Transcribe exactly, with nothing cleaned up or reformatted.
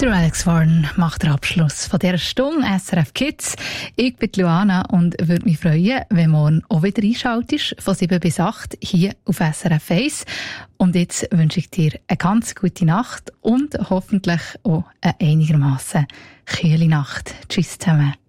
Der Alex Warren macht den Abschluss von dieser Stunde S R F Kids. Ich bin Luana und würde mich freuen, wenn morgen auch wieder einschaltest, von sieben bis acht hier auf S R F eins. Und jetzt wünsche ich dir eine ganz gute Nacht und hoffentlich auch eine einigermaßen kühle Nacht. Tschüss zusammen.